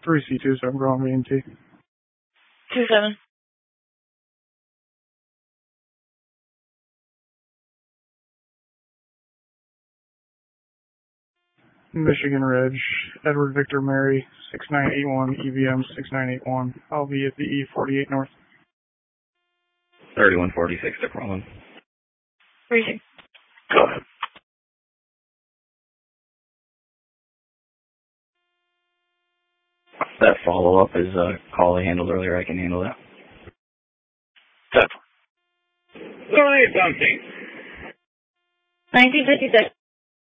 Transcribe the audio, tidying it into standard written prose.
3C2, so I'm going VNT. 2-7. Michigan Ridge, Edward Victor Mary, 6981, EVM 6981. I'll be at the E48 North. 3146 to Crumlin. 3-6. Go ahead. That follow-up is a call I handled earlier. I can handle that. 7. 1956.